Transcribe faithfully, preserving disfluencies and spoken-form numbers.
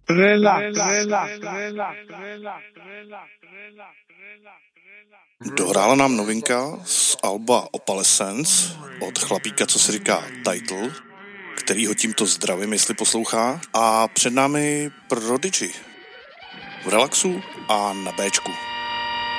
Dohrála nám novinka z alba Opalescence od chlapíka, co se říká Title, který ho tímto zdravím, jestli poslouchá. A před námi Prodigy v relaxu a na Béčku.